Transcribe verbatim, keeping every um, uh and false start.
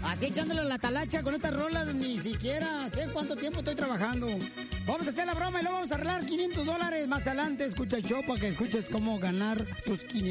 Así echándole la talacha con estas rolas, ni siquiera sé cuánto tiempo estoy trabajando. Vamos a hacer la broma y luego vamos a arreglar quinientos dólares más adelante. Escucha el show para que escuches cómo ganar tus quinientos.